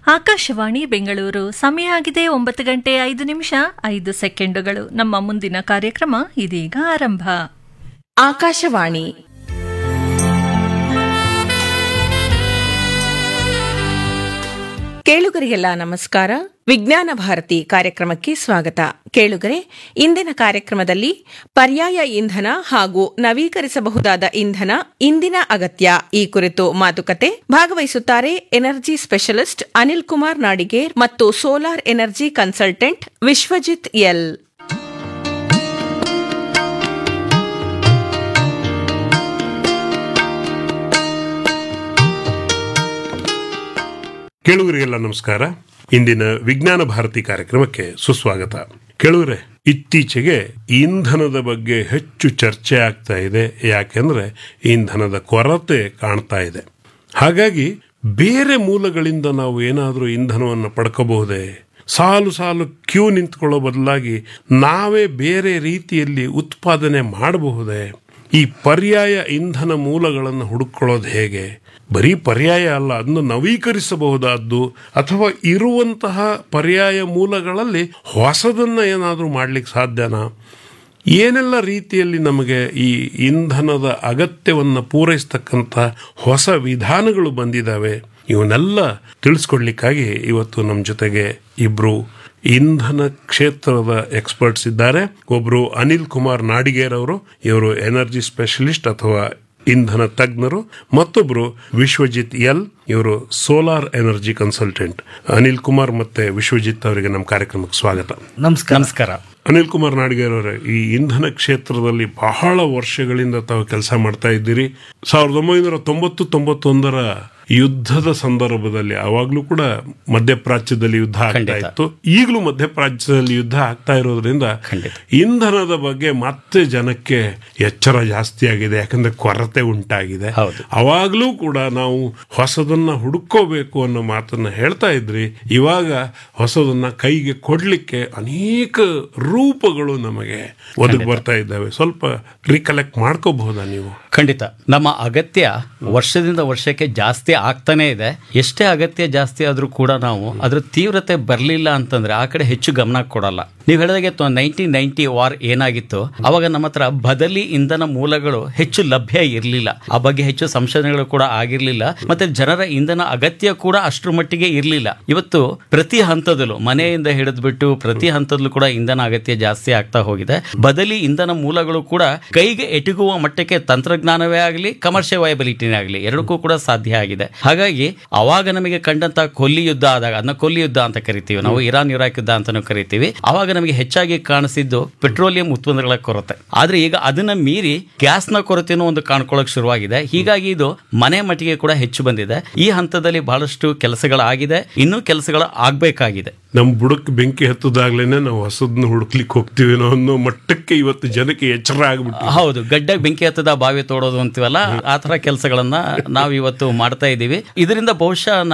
ಆಕಾಶವಾಣಿ ಬೆಂಗಳೂರು. ಸಮಯ ಆಗಿದೆ 9:05 ನಮ್ಮ ಮುಂದಿನ ಕಾರ್ಯಕ್ರಮ ಇದೀಗ ಆರಂಭ. ಆಕಾಶವಾಣಿ ಕೇಳುಗರಿಗೆಲ್ಲ ನಮಸ್ಕಾರ. ವಿಜ್ಞಾನ ಭಾರತಿ ಕಾರ್ಯಕ್ರಮಕ್ಕೆ ಸ್ವಾಗತ. ಕೇಳುಗರೆ, ಇಂದಿನ ಕಾರ್ಯಕ್ರಮದಲ್ಲಿ ಪರ್ಯಾಯ ಇಂಧನ ಹಾಗೂ ನವೀಕರಿಸಬಹುದಾದ ಇಂಧನ ಇಂದಿನ ಅಗತ್ಯ ಈ ಕುರಿತು ಮಾತುಕತೆ. ಭಾಗವಹಿಸುತ್ತಾರೆ ಎನರ್ಜಿ ಸ್ಪೆಷಲಿಸ್ಟ್ ಅನಿಲ್ ಕುಮಾರ್ ನಾಡಿಗೇರ್ ಮತ್ತು solar energy consultant Vishwajit L. ಕೇಳುಗರಿಗೆಲ್ಲ ನಮಸ್ಕಾರ. ಇಂದಿನ ವಿಜ್ಞಾನ ಭಾರತಿ ಕಾರ್ಯಕ್ರಮಕ್ಕೆ ಸುಸ್ವಾಗತ. ಕೇಳುಗರೆ, ಇತ್ತೀಚೆಗೆ ಇಂಧನದ ಬಗ್ಗೆ ಹೆಚ್ಚು ಚರ್ಚೆ ಆಗ್ತಾ ಇದೆ. ಯಾಕೆಂದ್ರೆ ಇಂಧನದ ಕೊರತೆ ಕಾಣ್ತಾ ಇದೆ. ಹಾಗಾಗಿ ಬೇರೆ ಮೂಲಗಳಿಂದ ನಾವು ಏನಾದರೂ ಇಂಧನವನ್ನು ಪಡ್ಕೋಬಹುದೇ? ಸಾಲು ಸಾಲು ಕ್ಯೂ ನಿಂತ್ಕೊಳ್ಳೋ ಬದಲಾಗಿ ನಾವೇ ಬೇರೆ ರೀತಿಯಲ್ಲಿ ಉತ್ಪಾದನೆ ಮಾಡಬಹುದೇ? ಈ ಪರ್ಯಾಯ ಇಂಧನ ಮೂಲಗಳನ್ನು ಹುಡುಕೊಳ್ಳೋದು ಹೇಗೆ? ಬರೀ ಪರ್ಯಾಯ ಅಲ್ಲ, ಅದನ್ನು ನವೀಕರಿಸಬಹುದಾದ್ದು ಅಥವಾ ಇರುವಂತಹ ಪರ್ಯಾಯ ಮೂಲಗಳಲ್ಲಿ ಹೊಸದನ್ನು ಏನಾದರೂ ಮಾಡ್ಲಿಕ್ಕೆ ಸಾಧ್ಯನಾ? ಏನೆಲ್ಲ ರೀತಿಯಲ್ಲಿ ನಮಗೆ ಈ ಇಂಧನದ ಅಗತ್ಯವನ್ನು ಪೂರೈಸ್ತಕ್ಕಂಥ ಹೊಸ ವಿಧಾನಗಳು ಬಂದಿದ್ದಾವೆ? ಇವನ್ನೆಲ್ಲ ತಿಳಿಸ್ಕೊಡ್ಲಿಕ್ಕಾಗಿ ಇವತ್ತು ನಮ್ಮ ಜೊತೆಗೆ ಇಬ್ರು ಇಂಧನ ಕ್ಷೇತ್ರದ ಎಕ್ಸ್ಪರ್ಟ್ಸ್ ಇದ್ದಾರೆ. ಒಬ್ರು ಅನಿಲ್ ಕುಮಾರ್ ನಾಡಿಗೇರ್ ಅವರು, ಇವರು ಎನರ್ಜಿ ಸ್ಪೆಷಲಿಸ್ಟ್ ಅಥವಾ ಇಂಧನ ತಜ್ಞರು. ಮತ್ತೊಬ್ರು ವಿಶ್ವಜಿತ್ ಎಲ್, ಇವರು solar energy consultant. Anil Kumar ಮತ್ತೆ ವಿಶ್ವಜಿತ್ ಅವರಿಗೆ ನಮ್ಮ ಕಾರ್ಯಕ್ರಮಕ್ಕೆ ಸ್ವಾಗತ. ನಮಸ್ಕಾರ. ಅನಿಲ್ ಕುಮಾರ್ ನಾಡಿಗೇರ್ ಅವರೇ, ಈ ಇಂಧನ ಕ್ಷೇತ್ರದಲ್ಲಿ ಬಹಳ ವರ್ಷಗಳಿಂದ ತಾವು ಕೆಲಸ ಮಾಡ್ತಾ ಇದ್ದೀರಿ. 1990-91 ಯುದ್ಧದ ಸಂದರ್ಭದಲ್ಲಿ, ಅವಾಗ್ಲೂ ಕೂಡ ಮಧ್ಯಪ್ರಾಚ್ಯದಲ್ಲಿ ಯುದ್ಧ ಆಗ್ತಾ ಇತ್ತು. ಈಗಲೂ ಮಧ್ಯಪ್ರಾಚ್ಯದಲ್ಲಿ ಯುದ್ಧ ಆಗ್ತಾ ಇರೋದ್ರಿಂದ ಇಂಧನದ ಬಗ್ಗೆ ಮತ್ತೆ ಜನಕ್ಕೆ ಎಚ್ಚರ ಜಾಸ್ತಿ ಆಗಿದೆ. ಯಾಕಂದ್ರೆ ಕೊರತೆ ಉಂಟಾಗಿದೆ. ಅವಾಗ್ಲೂ ಕೂಡ ನಾವು ಹೊಸದನ್ನ ಹುಡುಕೋಬೇಕು ಅನ್ನೋ ಮಾತನ್ನ ಹೇಳ್ತಾ ಇದ್ರಿ. ಇವಾಗ ಹೊಸದನ್ನ ಕೈಗೆ ಕೊಡ್ಲಿಕ್ಕೆ ಅನೇಕ ರೂಪಗಳು ನಮಗೆ ಒದಗಿ ಬರ್ತಾ ಇದ್ದಾವೆ. ಸ್ವಲ್ಪ ರಿಕಲೆಕ್ಟ್ ಮಾಡ್ಕೋಬಹುದಾ ನೀವು? ಖಂಡಿತ. ನಮ್ಮ ಅಗತ್ಯ ವರ್ಷದಿಂದ ವರ್ಷಕ್ಕೆ ಜಾಸ್ತಿ ಆಗ್ತಾನೆ ಇದೆ. ಎಷ್ಟೇ ಅಗತ್ಯ ಜಾಸ್ತಿ ಆದ್ರೂ ಕೂಡ ನಾವು ಅದ್ರ ತೀವ್ರತೆ ಬರಲಿಲ್ಲ ಅಂತಂದ್ರೆ ಆ ಕಡೆ ಹೆಚ್ಚು ಗಮನ ಕೊಡಲ್ಲ. ನೀವು ಹೇಳಿದಾಗೆ 1990 ವಾರ್ ಏನಾಗಿತ್ತು, ಅವಾಗ ನಮ್ಮ ಹತ್ರ ಬದಲಿ ಇಂಧನ ಮೂಲಗಳು ಹೆಚ್ಚು ಲಭ್ಯ ಇರಲಿಲ್ಲ. ಆ ಬಗ್ಗೆ ಹೆಚ್ಚು ಸಂಶೋಧನೆಗಳು ಕೂಡ ಆಗಿರ್ಲಿಲ್ಲ. ಮತ್ತೆ ಜನರ ಇಂಧನ ಅಗತ್ಯ ಕೂಡ ಅಷ್ಟರ ಮಟ್ಟಿಗೆ ಇರಲಿಲ್ಲ. ಇವತ್ತು ಪ್ರತಿ ಹಂತದಲ್ಲೂ, ಮನೆಯಿಂದ ಹಿಡಿದ್ಬಿಟ್ಟು ಪ್ರತಿ ಹಂತದಲ್ಲೂ ಕೂಡ ಇಂಧನ ಅಗತ್ಯ ಜಾಸ್ತಿ ಆಗ್ತಾ ಹೋಗಿದೆ. ಬದಲಿ ಇಂಧನ ಮೂಲಗಳು ಕೂಡ ಕೈಗೆ ಎಟುಕುವ ಮಟ್ಟಕ್ಕೆ ತಂತ್ರಜ್ಞಾನವೇ ಆಗಲಿ, ಕಮರ್ಷಿಯಲ್ ವಯಬಿಲಿಟಿನೇ ಆಗಲಿ, ಎರಡಕ್ಕೂ ಕೂಡ ಸಾಧ್ಯ ಆಗಿದೆ. ಹಾಗಾಗಿ ಅವಾಗ ನಮಗೆ ಕಂಡಂತ ಕೊಲ್ಲಿ ಯುದ್ಧ ಆದಾಗ, ಅದನ್ನ ಕೊಲ್ಲಿ ಯುದ್ಧ ಅಂತ ಕರಿತೀವಿ ನಾವು, ಇರಾನ್ ಇರಾಕ್ ಯುದ್ಧ ಅಂತಾನೂ ಕರಿತೀವಿ. ಅವಾಗ ನಮಗೆ ಹೆಚ್ಚಾಗಿ ಕಾಣಿಸಿದ್ದು ಪೆಟ್ರೋಲಿಯಂ ಉತ್ಪನ್ನಗಳ ಕೊರತೆ. ಆದ್ರೆ ಈಗ ಅದನ್ನ ಮೀರಿ ಗ್ಯಾಸ್ನ ಕೊರತೆನೂ ಒಂದು ಕಾಣ್ಕೊಳ್ಳೋಕೆ ಶುರುವಾಗಿದೆ. ಹೀಗಾಗಿ ಇದು ಮನೆ ಮಟ್ಟಿಗೆ ಕೂಡ ಹೆಚ್ಚು ಬಂದಿದೆ. ಈ ಹಂತದಲ್ಲಿ ಬಹಳಷ್ಟು ಕೆಲಸಗಳಾಗಿದೆ, ಇನ್ನೂ ಕೆಲಸಗಳು ಆಗ್ಬೇಕಾಗಿದೆ. ನಮ್ ಬುಡಕ್ಕೆ ಬೆಂಕಿ ಹತ್ತದಾಗ್ಲೇನೆ ನಾವು ಹೊಸದನ್ನ ಹುಡುಕ್ಲಿಕ್ಕೆ ಹೋಗ್ತೀವಿ ಅನ್ನೋ ಮಟ್ಟಕ್ಕೆ ಇವತ್ತು ಜನಕ್ಕೆ ಎಚ್ಚರ ಆಗ್ಬಿಟ್ಟು. ಹೌದು, ಗಡ್ಡೆಗೆ ಬೆಂಕಿ ಹತ್ತದ ಬಾವಿ ತೋಡೋದು ಅಂತೀವಲ್ಲ, ಆ ತರ ಕೆಲಸಗಳನ್ನ ನಾವು ಇವತ್ತು ಮಾಡ್ತಾ ಇದ್ದೀವಿ. ಇದರಿಂದ ಬಹುಶಃ